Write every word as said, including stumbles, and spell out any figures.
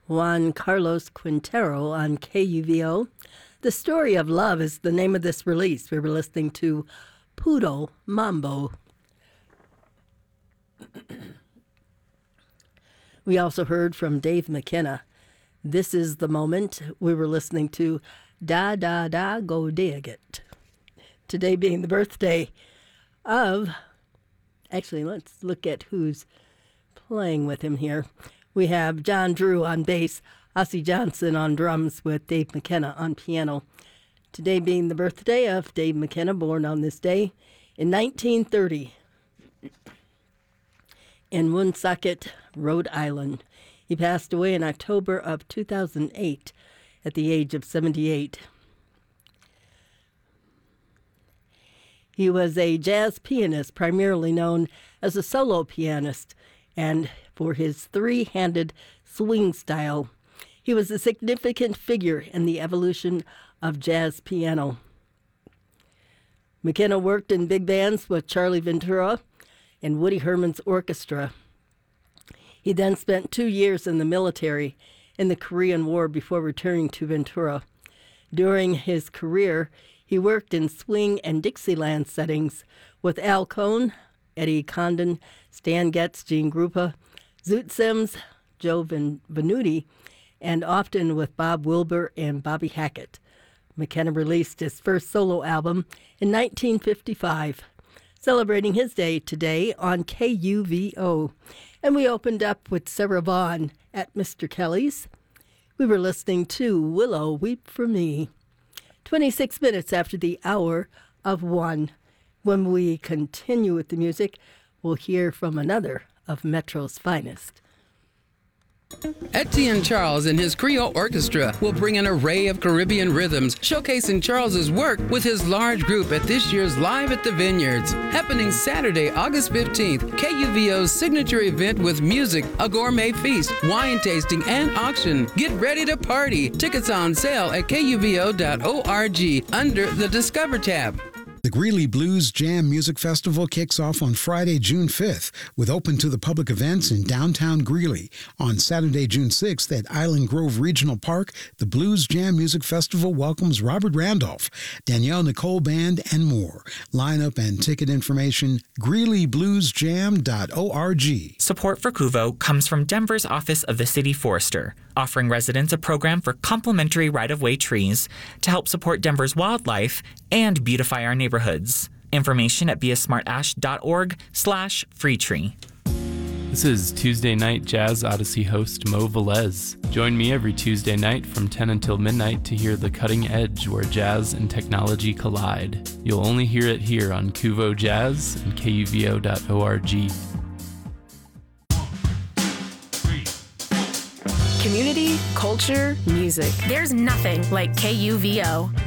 Juan Carlos Quintero on K U V O. The Story of Love is the name of this release. We were listening to Puro Mambo. We also heard from Dave McKenna. This is the Moment. We were listening to Da Da Da Go Dig It. Today being the birthday of, actually let's look at who's playing with him here. We have John Drew on bass, Ossie Johnson on drums with Dave McKenna on piano. Today being the birthday of Dave McKenna, born on this day in nineteen thirty in Woonsocket, Rhode Island. He passed away in October of two thousand eight at the age of seventy-eight. He was a jazz pianist, primarily known as a solo pianist, and for his three-handed swing style. He was a significant figure in the evolution of jazz piano. McKenna worked in big bands with Charlie Ventura and Woody Herman's orchestra. He then spent two years in the military in the Korean War before returning to Ventura. During his career, he worked in swing and Dixieland settings with Al Cohn, Eddie Condon, Stan Getz, Gene Grupa, Zoot Sims, Joe Vin- Venuti, and often with Bob Wilber and Bobby Hackett. McKenna released his first solo album in nineteen fifty-five, celebrating his day today on K U V O. And we opened up with Sarah Vaughan at Mister Kelly's. We were listening to Willow Weep for Me. twenty-six minutes after the hour of one. When we continue with the music, we'll hear from another of Metro's finest. Etienne Charles and his Creole Orchestra will bring an array of Caribbean rhythms, showcasing Charles's work with his large group at this year's Live at the Vineyards, happening Saturday, August fifteenth. K U V O's signature event with music, a gourmet feast, wine tasting, and auction. Get ready to party. Tickets on sale at K U V O dot org under the Discover tab. The Greeley Blues Jam Music Festival kicks off on Friday, June fifth, with open to the public events in downtown Greeley. On Saturday, June sixth, at Island Grove Regional Park, the Blues Jam Music Festival welcomes Robert Randolph, Danielle Nicole Band, and more. Lineup and ticket information, greeley blues jam dot org. Support for Cuvo comes from Denver's Office of the City Forester, offering residents a program for complimentary right-of-way trees to help support Denver's wildlife and beautify our neighborhoods. Information at beasmartash.org slash free tree. This is Tuesday Night Jazz Odyssey host Mo Velez. Join me every Tuesday night from ten until midnight to hear the cutting edge where jazz and technology collide. You'll only hear it here on Cuvo Jazz and K U V O dot org. Community, culture, music. There's nothing like K U V O.